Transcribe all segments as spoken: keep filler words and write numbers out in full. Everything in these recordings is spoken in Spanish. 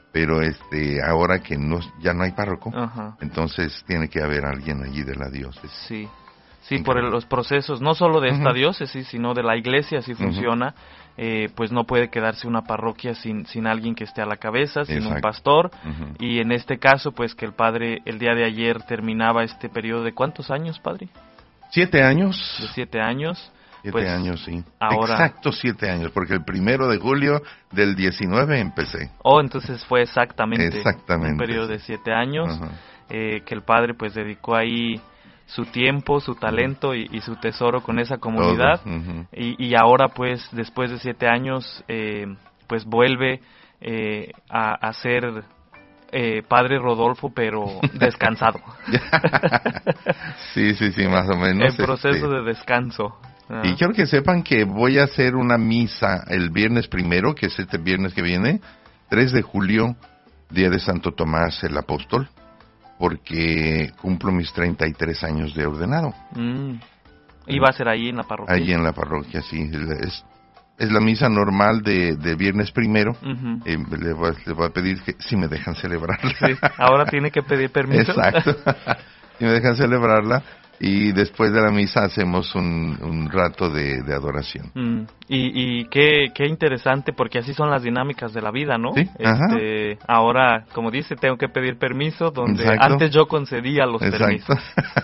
pero este ahora que no ya no hay párroco, Ajá. entonces tiene que haber alguien allí de la diócesis. Sí. Sí, por el, los procesos, no solo de esta uh-huh. diócesis, sino de la iglesia, así funciona, uh-huh. eh, pues no puede quedarse una parroquia sin, sin alguien que esté a la cabeza, sin Exacto. un pastor, uh-huh. y en este caso, pues que el padre el día de ayer terminaba este periodo de ¿cuántos años, padre? Siete años. De siete años. Siete pues, años, sí. Ahora... Exacto siete años, porque el primero de julio del diecinueve empecé. Oh, entonces fue exactamente, exactamente un periodo sí. de siete años, uh-huh. eh, que el padre pues dedicó ahí su tiempo, su talento y, y su tesoro con esa comunidad, uh-huh. y, y ahora pues después de siete años eh, pues vuelve eh, a, a ser eh, padre Rodolfo, pero descansado. sí, sí, sí, más o menos. En proceso este... de descanso. Ah. Y quiero que sepan que voy a hacer una misa el viernes primero, que es este viernes que viene, tres de julio, día de Santo Tomás el Apóstol, porque cumplo mis treinta y tres años de ordenado. Mm. ¿Y va a ser ahí en la parroquia? Allí en la parroquia, sí. Es, es la misa normal de, de viernes primero. Uh-huh. Eh, le, voy, le voy a pedir que si me dejan celebrarla. Sí, ahora tiene que pedir permiso. Exacto. Si me dejan celebrarla. Y después de la misa hacemos un, un rato de, de adoración. Mm. Y, y qué, qué interesante, porque así son las dinámicas de la vida, ¿no? ¿Sí? Este, ahora, como dice, tengo que pedir permiso, donde Exacto. antes yo concedía los Exacto. permisos.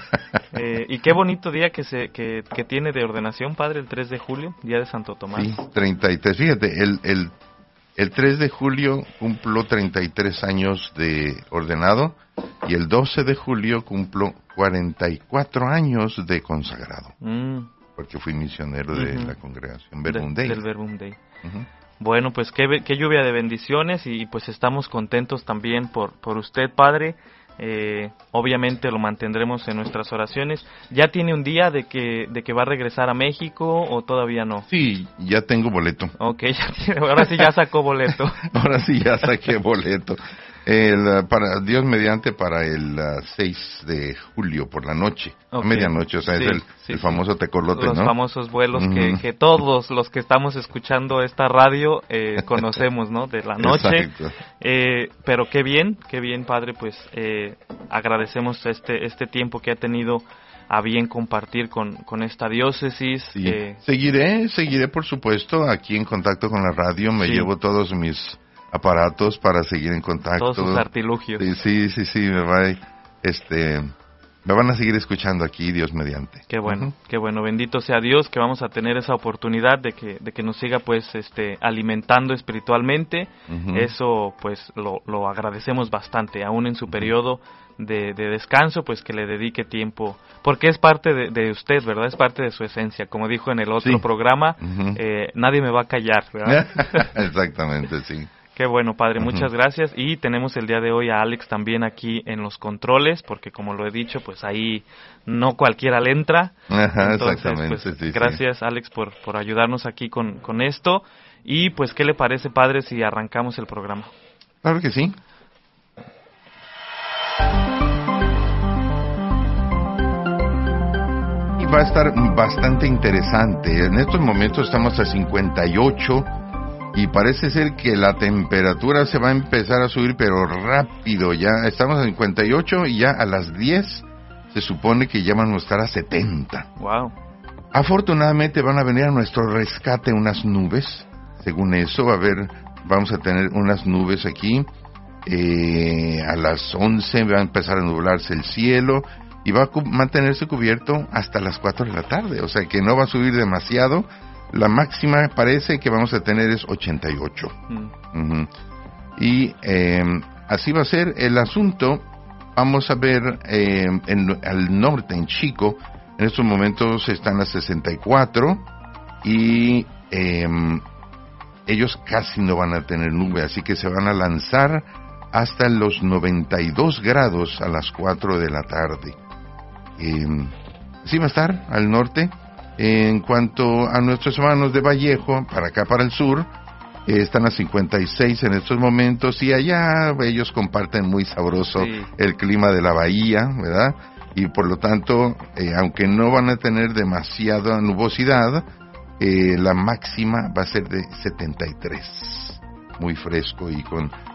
Eh, y qué bonito día que se que, que tiene de ordenación, padre, el tres de julio, día de Santo Tomás. Sí, treinta y tres. Fíjate, el, el, el tres de julio cumplo treinta y tres años de ordenado y el doce de julio cumplo cuarenta y cuatro años de consagrado. Mm. Porque fui misionero de uh-huh. la congregación Verbum de, Dei. Del Verbum Dei. Uh-huh. Bueno, pues qué, qué lluvia de bendiciones y pues estamos contentos también por, por usted, padre. Eh, obviamente lo mantendremos en nuestras oraciones. ¿Ya tiene un día de que de que va a regresar a México o todavía no? Sí, ya tengo boleto. Okay, ya tiene, ahora sí ya sacó boleto. Ahora sí ya saqué boleto. El, para Dios mediante para el uh, seis de julio por la noche, okay. a medianoche, o sea, sí, es el, sí, el famoso sí. tecolote, Los ¿no? famosos vuelos uh-huh. que, que todos los que estamos escuchando esta radio eh, conocemos, ¿no? De la noche. Eh, pero qué bien, qué bien, padre, pues eh, agradecemos este este tiempo que ha tenido a bien compartir con, con esta diócesis. Sí. Eh, seguiré, seguiré por supuesto aquí en contacto con la radio, me sí. llevo todos mis aparatos para seguir en contacto. Todos sus artilugios. Sí, sí, sí, sí, me va, este, me van a seguir escuchando aquí, Dios mediante. Qué bueno, uh-huh. qué bueno, bendito sea Dios que vamos a tener esa oportunidad de que de que nos siga pues este alimentando espiritualmente. Uh-huh. Eso pues lo, lo agradecemos bastante, aún en su uh-huh. periodo de, de descanso, pues que le dedique tiempo, porque es parte de, de usted, ¿verdad? Es parte de su esencia, como dijo en el otro sí. programa, uh-huh. eh, nadie me va a callar, ¿verdad? Exactamente, sí. Qué bueno, padre, uh-huh. muchas gracias. Y tenemos el día de hoy a Alex también aquí en los controles, porque como lo he dicho, pues ahí no cualquiera le entra. Ajá, Entonces, exactamente. Pues, sí, gracias, sí. Alex, por, por ayudarnos aquí con, con esto. Y pues, ¿qué le parece, padre, si arrancamos el programa? Claro que sí. Y va a estar bastante interesante. En estos momentos estamos a cincuenta y ocho. Y parece ser que la temperatura se va a empezar a subir, pero rápido. Ya estamos a cincuenta y ocho y ya a las diez se supone que ya van a estar a setenta. Wow. Afortunadamente van a venir a nuestro rescate unas nubes. Según eso, va a haber, vamos a tener unas nubes aquí. Eh, a las once va a empezar a nublarse el cielo y va a cu- mantenerse cubierto hasta las cuatro de la tarde. O sea que no va a subir demasiado. La máxima parece que vamos a tener es ochenta y ocho. Mm. Uh-huh. Y eh, así va a ser el asunto. Vamos a ver eh, en, al norte, en Chico, en estos momentos están a sesenta y cuatro y eh, ellos casi no van a tener nube, así que se van a lanzar hasta los noventa y dos grados a las cuatro de la tarde. Eh, así va a estar al norte. En cuanto a nuestros hermanos de Vallejo, para acá, para el sur, eh, están a cincuenta y seis en estos momentos, y allá ellos comparten muy sabroso sí. el clima de la bahía, ¿verdad? Y por lo tanto, eh, aunque no van a tener demasiada nubosidad, eh, la máxima va a ser de setenta y tres, muy fresco y con